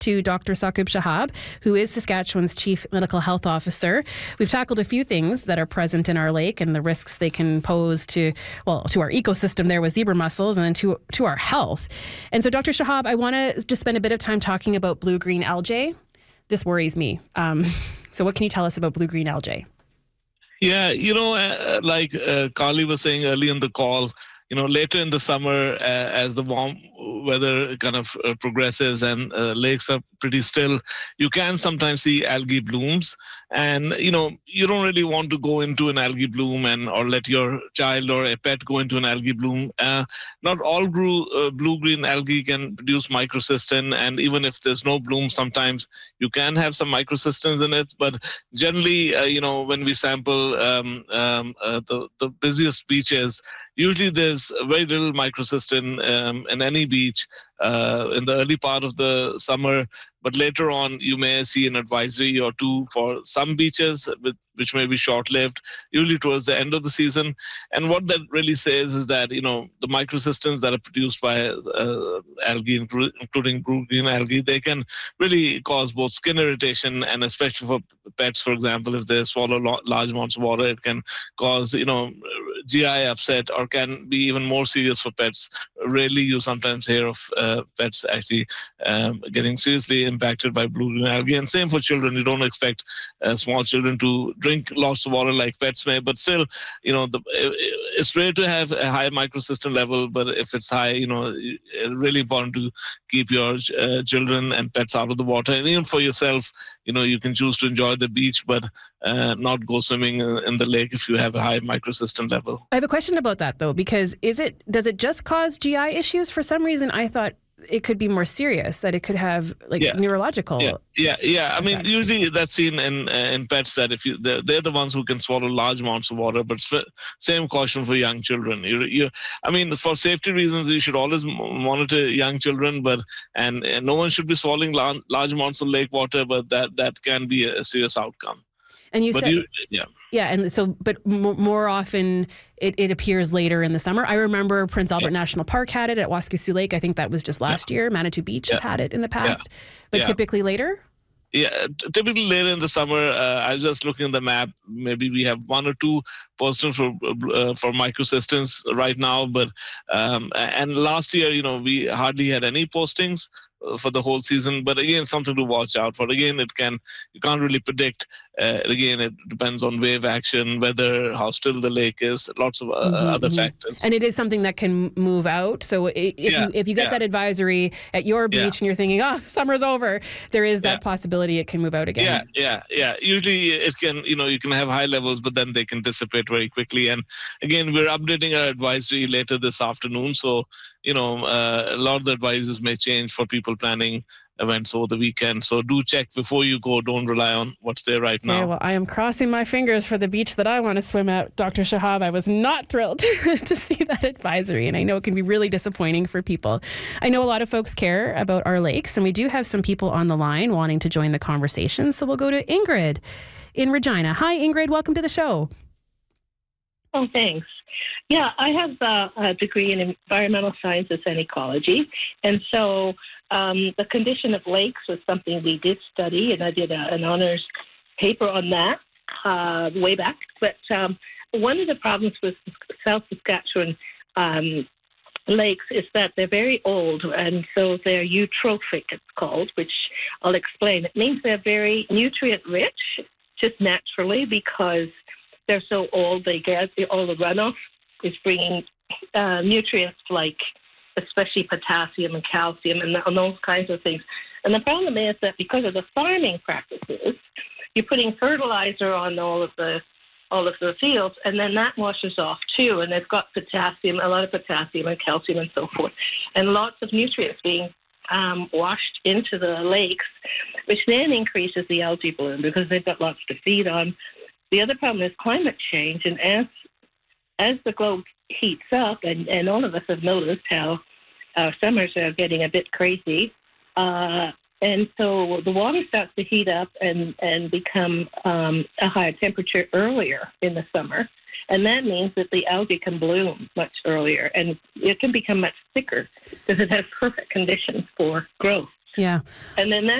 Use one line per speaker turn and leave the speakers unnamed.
to Dr. Saqib Shahab, who is Saskatchewan's Chief Medical Health Officer. We've tackled a few things that are present in our lake and the risks they can pose to our ecosystem there with zebra mussels and then to our health. And so, Dr. Shahab, I want to just spend a bit of time talking about blue-green algae. This worries me. So what can you tell us about blue-green algae?
Yeah, like Carly was saying early in the call, later in the summer, as the warm weather kind of progresses and lakes are pretty still, you can sometimes see algae blooms. And, you don't really want to go into an algae bloom or let your child or a pet go into an algae bloom. Not all blue-green algae can produce microcystin. And even if there's no bloom, sometimes you can have some microcystins in it. But generally, when we sample the busiest beaches, usually there's very little microcystin in any beach in the early part of the summer, but later on you may see an advisory or two for some beaches, which may be short-lived, usually towards the end of the season. And what that really says is that, the microcystins that are produced by algae, including blue-green algae, they can really cause both skin irritation and especially for pets, for example, if they swallow large amounts of water, it can cause, GI upset or can be even more serious for pets. Rarely you sometimes hear of pets actually getting seriously impacted by blue-green algae. And same for children. You don't expect small children to drink lots of water like pets may, but still, it's rare to have a high microcystin level, but if it's high, it's really important to keep your children and pets out of the water. And even for yourself, you can choose to enjoy the beach, but not go swimming in the lake if you have a high microcystin level.
I have a question about that, though, because does it just cause GI issues? For some reason, I thought it could be more serious, that it could have neurological.
Yeah. I mean, usually that's seen in pets that if they're the ones who can swallow large amounts of water, but same caution for young children. For safety reasons, you should always monitor young children, and no one should be swallowing large amounts of lake water, but that can be a serious outcome.
And but more often it appears later in the summer. I remember Prince Albert National Park had it at Waskesiu Lake. I think that was just last year. Manitou Beach has had it in the past, but typically later.
Yeah, typically later in the summer. I was just looking at the map. Maybe we have one or two postings for microcystins right now, but and last year, we hardly had any postings for the whole season. But again, something to watch out for. Again, you can't really predict. Again, it depends on wave action, weather, how still the lake is, lots of other factors.
And it is something that can move out. So if you get that advisory at your beach and you're thinking, summer's over, there is that possibility it can move out again.
Yeah. Usually it can, you can have high levels, but then they can dissipate very quickly. And again, we're updating our advisory later this afternoon. So, a lot of the advices may change for people planning events over the weekend. So do check before you go. Don't rely on what's there right now.
Okay, well, I am crossing my fingers for the beach that I want to swim at, Dr. Shahab. I was not thrilled to see that advisory, and I know it can be really disappointing for people. I know a lot of folks care about our lakes, and we do have some people on the line wanting to join the conversation. So we'll go to Ingrid in Regina. Hi, Ingrid. Welcome to the show.
Oh, thanks. Yeah, I have a degree in environmental sciences and ecology. And so the condition of lakes was something we did study, and I did an honors paper on that way back. But one of the problems with South Saskatchewan lakes is that they're very old, and so they're eutrophic, it's called, which I'll explain. It means they're very nutrient-rich, just naturally, because they're so old. All the runoff is bringing nutrients like especially potassium and calcium and those kinds of things. And the problem is that because of the farming practices, you're putting fertilizer on all of the fields, and then that washes off too. And they've got a lot of potassium and calcium and so forth, and lots of nutrients being washed into the lakes, which then increases the algae bloom because they've got lots to feed on. The other problem is climate change, and as the globe heats up, and all of us have noticed how our summers are getting a bit crazy, and so the water starts to heat up and become a higher temperature earlier in the summer, and that means that the algae can bloom much earlier, and it can become much thicker because it has perfect conditions for growth.
Yeah.
And then that